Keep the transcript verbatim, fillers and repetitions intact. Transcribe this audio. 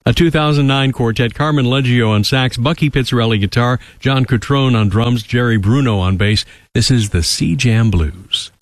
A two thousand nine quartet, Carmen Leggio on sax, Bucky Pizzarelli guitar, John Cutrone on drums, Jerry Bruno on bass. This is the Sea Jam Blues.